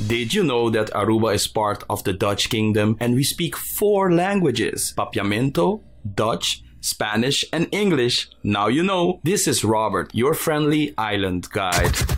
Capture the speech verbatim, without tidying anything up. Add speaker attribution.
Speaker 1: Did you know that Aruba is part of the Dutch Kingdom and we speak four languages? Papiamento, Dutch, Spanish, and English. Now you know. This is Robert, your friendly island guide.